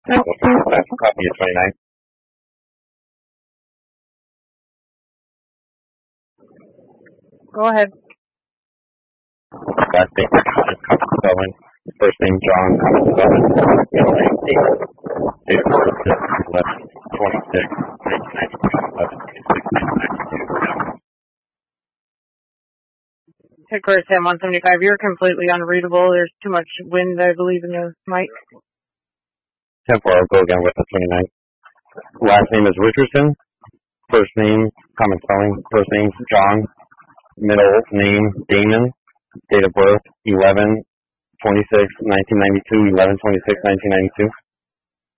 Copy of 29. Go ahead. Last name, common spelling. First name, John, common spelling. Middle name, David. Date of birth, 11/26, 1992. Hickory Sam 175. You're completely unreadable. There's too much wind, I believe, in the mic. 10-4, I'll go again with the 29. Last name is Richardson. First name, common spelling. First name, John. Middle name, Damon. Date of birth, 11/26/1992. 11/26/1992.